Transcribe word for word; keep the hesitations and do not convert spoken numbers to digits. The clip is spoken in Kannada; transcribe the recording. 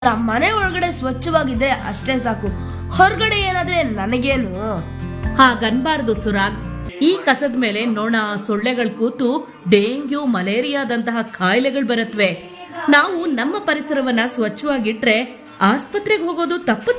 ಮನೆ ಒಳಗಡೆ ಸ್ವಚ್ಛವಾಗಿದ್ರೆ ಅಷ್ಟೇ ಸಾಕು, ಹೊರಗಡೆ ಏನಾದ್ರೆ ನನಗೇನು. ಹಾಗನ್ಬಾರ್ದು ಸುರಾಗ್. ಈ ಕಸದ ಮೇಲೆ ನೊಣ, ಸೊಳ್ಳೆಗಳು ಕೂತು ಡೆಂಗ್ಯೂ, ಮಲೇರಿಯಾದಂತಹ ಕಾಯಿಲೆಗಳು ಬರುತ್ತವೆ. ನಾವು ನಮ್ಮ ಪರಿಸರವನ್ನ ಸ್ವಚ್ಛವಾಗಿಟ್ರೆ ಆಸ್ಪತ್ರೆಗೆ ಹೋಗೋದು ತಪ್ಪುತ್ತೆ.